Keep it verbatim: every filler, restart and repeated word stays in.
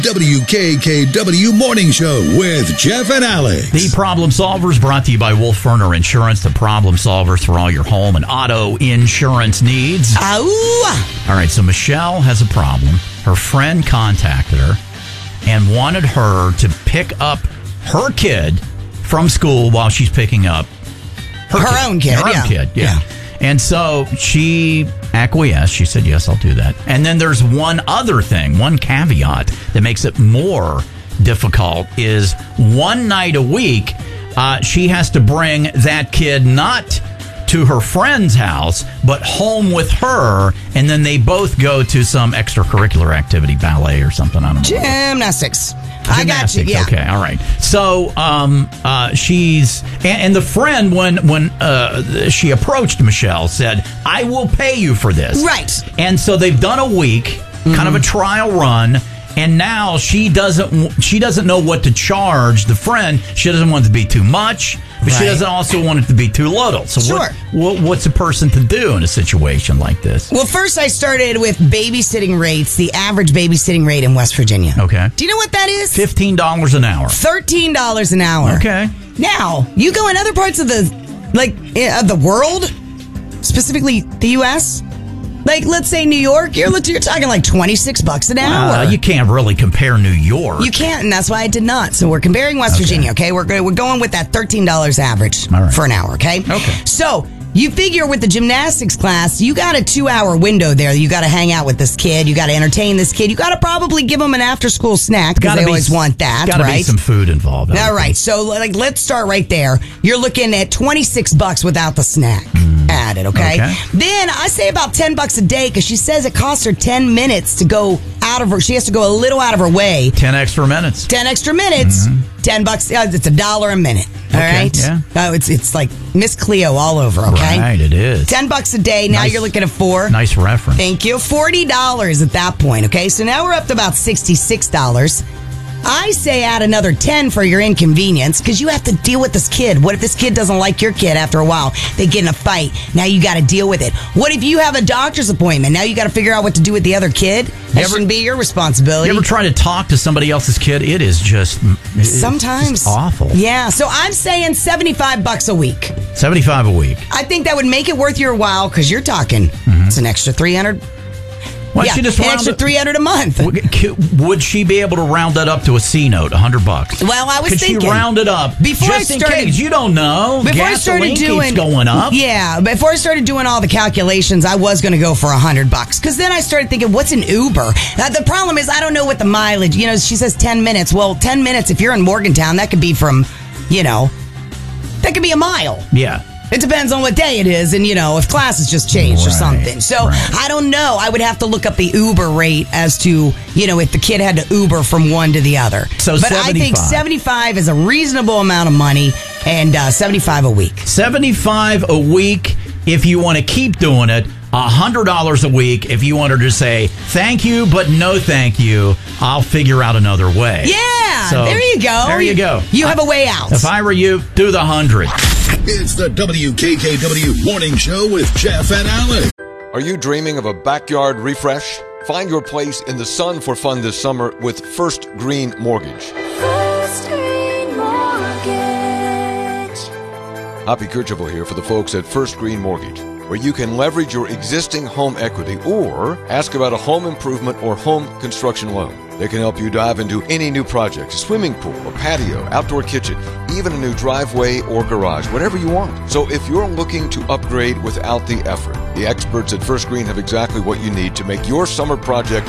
W K K W Morning Show with Jeff and Alex. The Problem Solvers brought to you by Wolf Ferner Insurance, the problem solvers for all your home and auto insurance needs. Ow! All right, so Michelle has a problem. Her friend contacted her and wanted her to pick up her kid from school while she's picking up her, her kid. own kid. Her yeah. own kid, yeah. yeah. And so she acquiesced. She said, yes, I'll do that. And then there's one other thing, one caveat that makes it more difficult is one night a week, uh, she has to bring that kid not to her friend's house, but home with her. And then they both go to some extracurricular activity, ballet or something. I don't know. Gymnastics. I got you. Yeah. Okay. All right. So, um, uh, she's and, and the friend when when uh, she approached Michelle said, "I will pay you for this." Right. And so they've done a week, mm-hmm. kind of a trial run, and now she doesn't she doesn't know what to charge the friend. She doesn't want it to be too much, but right. she doesn't also want it to be too little. So, sure. what, what, what's a person to do in a situation like this? Well, first I started with babysitting rates, the average babysitting rate in West Virginia. Okay. Do you know what that is? Fifteen dollars an hour. Thirteen dollars an hour. Okay. Now you go in other parts of the like of the world, specifically the U S. Like, let's say New York, you're you're talking like twenty-six bucks an hour. Uh, you can't really compare New York. You can't, and that's why I did not. So we're comparing West okay. Virginia, okay? We're we're going with that thirteen dollars average right. for an hour, okay? Okay. So you figure with the gymnastics class, you got a two-hour window there. You got to hang out with this kid. You got to entertain this kid. You got to probably give him an after-school snack because they be, always want that, gotta right? Got to be some food involved. All right. So, like, let's start right there. You're looking at twenty-six bucks without the snack. Added, okay? okay? Then I say about ten bucks a day because she says it costs her ten minutes to go out of her. She has to go a little out of her way. ten extra minutes. ten extra minutes. Mm-hmm. ten bucks. Uh, it's a dollar a minute. All okay, right? Yeah. Oh, it's it's like Miss Cleo all over, okay? Right, it is. ten bucks a day. Now nice, you're looking at four. Nice reference. Thank you. forty dollars at that point, okay? So now we're up to about sixty-six dollars. I say add another ten for your inconvenience because you have to deal with this kid. What if this kid doesn't like your kid after a while? They get in a fight. Now you got to deal with it. What if you have a doctor's appointment? Now you got to figure out what to do with the other kid? That ever, shouldn't be your responsibility. You ever try to talk to somebody else's kid? It is just it's sometimes just awful. Yeah, so I'm saying seventy-five bucks a week. seventy-five a week. I think that would make it worth your while because you're talking mm-hmm. it's an extra three hundred. Why yeah, she just an extra three hundred a month. Would she be able to round that up to a C note, a hundred bucks? Well, I was Could thinking. Could she round it up before just I started, in case? You don't know. Before Gasoline I started doing, keeps going up. Yeah, before I started doing all the calculations, I was going to go for a hundred bucks because then I started thinking, what's an Uber? Uh, the problem is I don't know what the mileage. You know, she says ten minutes. Well, ten minutes if you're in Morgantown, that could be from, you know, that could be a mile. Yeah. It depends on what day it is and, you know, if classes just changed right, or something. So, right. I don't know. I would have to look up the Uber rate as to, you know, if the kid had to Uber from one to the other. So But seventy-five. I think seventy-five is a reasonable amount of money and uh, seventy-five a week. seventy-five a week if you want to keep doing it. one hundred dollars a week if you want her to say, thank you, but no thank you. I'll figure out another way. Yeah, so, there you go. There you go. You have a way out. If I were you, do the one hundred. It's the W K K W Morning Show with Jeff and Alex. Are you dreaming of a backyard refresh? Find your place in the sun for fun this summer with First Green Mortgage. First Green Mortgage. Hoppy Kercheval here for the folks at First Green Mortgage, where you can leverage your existing home equity or ask about a home improvement or home construction loan. They can help you dive into any new project, a swimming pool, a patio, outdoor kitchen, even a new driveway or garage, whatever you want. So if you're looking to upgrade without the effort, the experts at First Green have exactly what you need to make your summer project